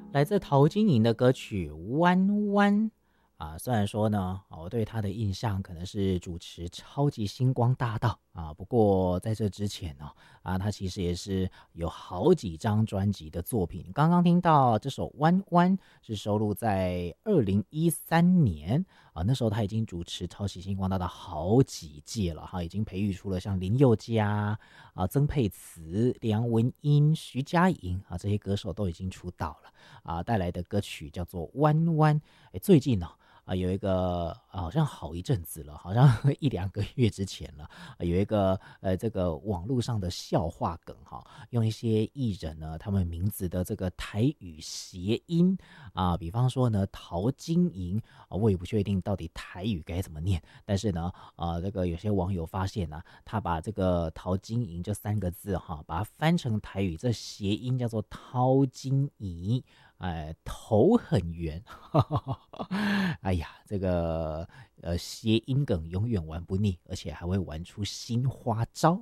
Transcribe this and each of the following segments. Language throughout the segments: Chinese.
来自陶晶莹的歌曲《弯弯》虽然说呢，我对她的印象可能是主持《超级星光大道》不过在这之前呢，她其实也是有好几张专辑的作品。刚刚听到这首《弯弯》是收录在2013年那时候她已经主持《超级星光大道》好几届了已经培育出了像林宥嘉曾沛慈、梁文音、徐佳莹这些歌手都已经出道了带来的歌曲叫做《弯弯》。最近呢有一个好像好一阵子了，好像1-2个月之前了有一个这个网络上的笑话梗用一些艺人呢他们名字的这个台语谐音比方说呢陶晶莹我也不确定到底台语该怎么念，但是呢这个有些网友发现他把这个陶晶莹这3个字把它翻成台语，这谐音叫做陶晶莹头很圆哎呀，这个谐音梗永远玩不腻，而且还会玩出新花招。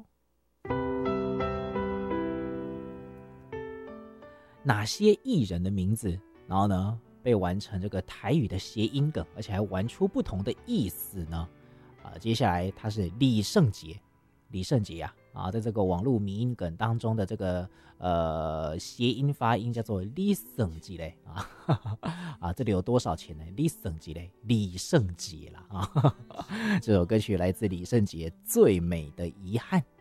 哪些艺人的名字，然后呢被玩成这个台语的谐音梗，而且还玩出不同的意思呢？接下来他是李圣杰，李圣杰在这个网络迷音梗当中的这个谐音发音叫做李圣杰嘞这里有多少钱呢？李圣杰嘞，李圣杰啦这首歌曲来自李圣杰《最美的遗憾》。